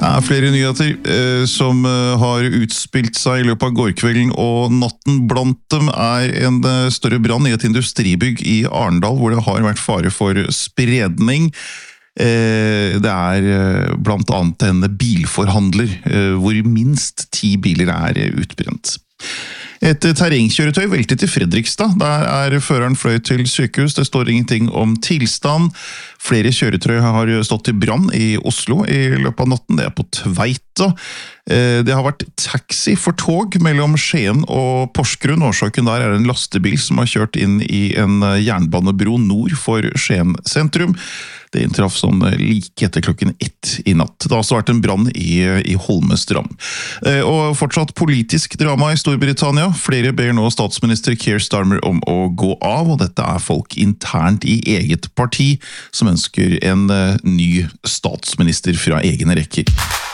Flere nyheter som har utspilt seg I løpet av gårkvelden og natten. Blant dem en større brann I et industribygg I Arendal, hvor det har vært fare for spredning. Det blant annet en bilforhandler, hvor minst 10 biler utbrent. Et terrengkjøretøy veltet I Fredrikstad. Der føreren fløy til sykehus. Det står ingenting om tilstand. Flere kjøretøy har stått I brann I Oslo I løpet av natten. Det på Tveita. Det har vært taxi for tog mellom Skien og Porsgrunn. Årsaken der en lastebil som har kjørt inn I en jernbanebro nord for Skien sentrum. Det inntraff sånn like etter klokken 1 I natt. Det har også vært en brann I Holmestrand. Og fortsatt politisk drama I Storbritannia. Flere ber nå statsminister Keir Starmer om å gå av, og dette folk internt I eget parti som ønsker en ny statsminister fra egne rekker.